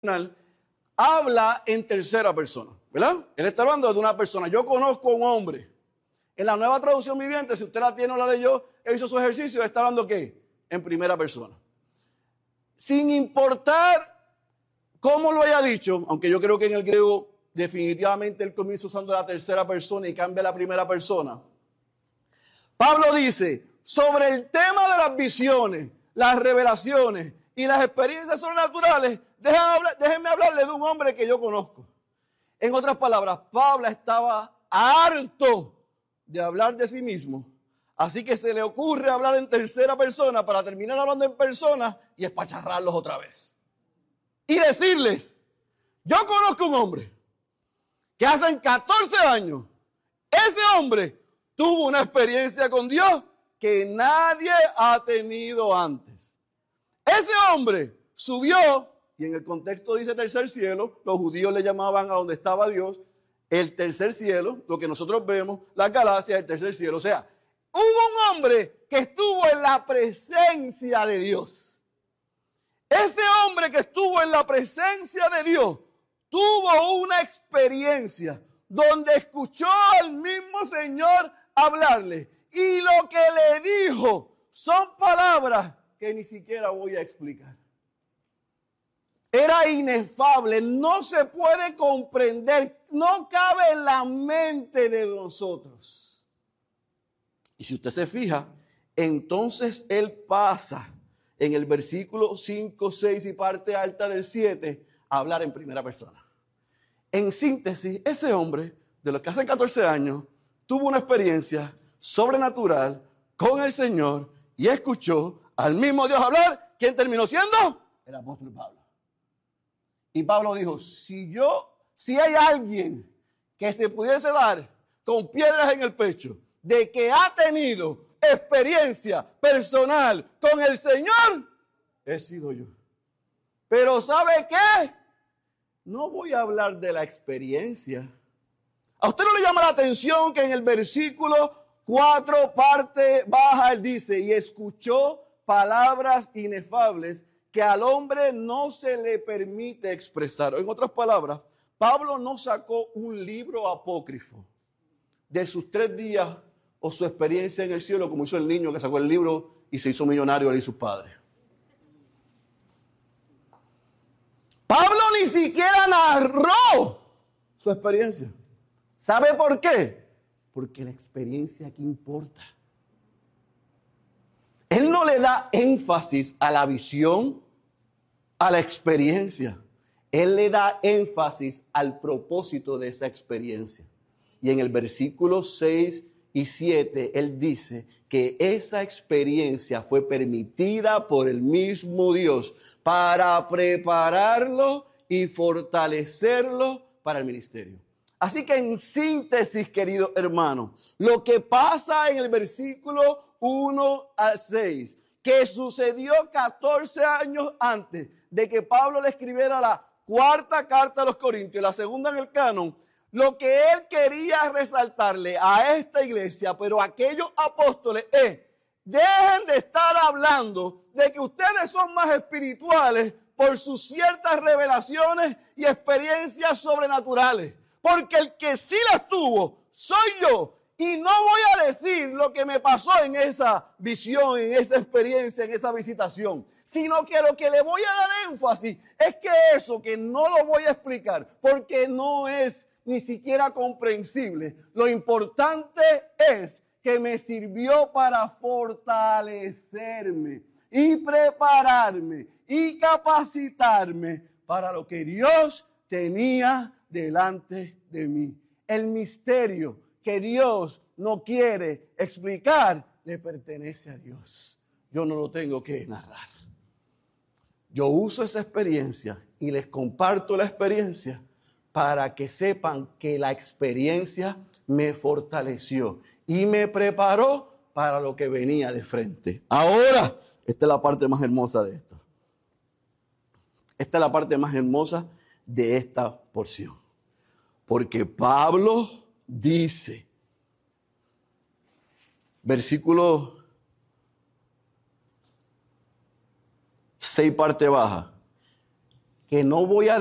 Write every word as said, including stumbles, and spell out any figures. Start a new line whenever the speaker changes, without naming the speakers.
habla en tercera persona, ¿verdad? Él está hablando de una persona. Yo conozco a un hombre. En la Nueva Traducción Viviente, si usted la tiene o la leyó, él hizo su ejercicio, está hablando ¿qué? En primera persona. Sin importar cómo lo haya dicho, aunque yo creo que en el griego definitivamente él comienza usando la tercera persona y cambia la primera persona. Pablo dice, sobre el tema de las visiones, las revelaciones y las experiencias sobrenaturales, déjenme hablarle de un hombre que yo conozco. En otras palabras, Pablo estaba harto de hablar de sí mismo, así que se le ocurre hablar en tercera persona para terminar hablando en persona y espacharrarlos otra vez. Y decirles, yo conozco un hombre que hace catorce años, ese hombre tuvo una experiencia con Dios que nadie ha tenido antes. Ese hombre subió, y en el contexto dice tercer cielo, los judíos le llamaban a donde estaba Dios, el tercer cielo, lo que nosotros vemos, la galaxia, el tercer cielo. O sea, hubo un hombre que estuvo en la presencia de Dios. Ese hombre que estuvo en la presencia de Dios tuvo una experiencia donde escuchó al mismo Señor hablarle. Y lo que le dijo son palabras que ni siquiera voy a explicar. Era inefable, no se puede comprender, no cabe en la mente de nosotros. Y si usted se fija, entonces él pasa en el versículo cinco, seis y parte alta del siete a hablar en primera persona. En síntesis, ese hombre de los que hace catorce años tuvo una experiencia sobrenatural con el Señor y escuchó al mismo Dios hablar. ¿Quién terminó siendo? El apóstol Pablo. Y Pablo dijo, si yo, si hay alguien que se pudiese dar con piedras en el pecho de que ha tenido experiencia personal con el Señor, he sido yo. Pero ¿sabe qué? No voy a hablar de la experiencia. ¿A usted no le llama la atención que en el versículo cuatro, parte baja, él dice, y escuchó palabras inefables que al hombre no se le permite expresar? En otras palabras, Pablo no sacó un libro apócrifo de sus tres días o su experiencia en el cielo, como hizo el niño que sacó el libro y se hizo millonario él y sus padres. Pablo ni siquiera narró su experiencia. ¿Sabe por qué? Porque la experiencia aquí importa. Él no le da énfasis a la visión, a la experiencia. Él le da énfasis al propósito de esa experiencia. Y en el versículo seis y siete, él dice que esa experiencia fue permitida por el mismo Dios para prepararlo y fortalecerlo para el ministerio. Así que en síntesis, querido hermano, lo que pasa en el versículo uno al seis, que sucedió catorce años antes de que Pablo le escribiera la cuarta carta a los Corintios, la segunda en el canon, lo que él quería resaltarle a esta iglesia, pero a aquellos apóstoles, es: dejen de estar hablando de que ustedes son más espirituales por sus ciertas revelaciones y experiencias sobrenaturales. Porque el que sí las tuvo soy yo. Y no voy a decir lo que me pasó en esa visión, en esa experiencia, en esa visitación. Sino que lo que le voy a dar énfasis es que eso, que no lo voy a explicar, porque no es ni siquiera comprensible. Lo importante es que me sirvió para fortalecerme y prepararme y capacitarme para lo que Dios tenía delante de mí. El misterio que Dios no quiere explicar le pertenece a Dios. Yo no lo tengo que narrar. Yo uso esa experiencia y les comparto la experiencia para que sepan que la experiencia me fortaleció y me preparó para lo que venía de frente. Ahora, esta es la parte más hermosa de esto. Esta es la parte más hermosa de esta porción. Porque Pablo dice, versículo seis, parte baja, que no voy a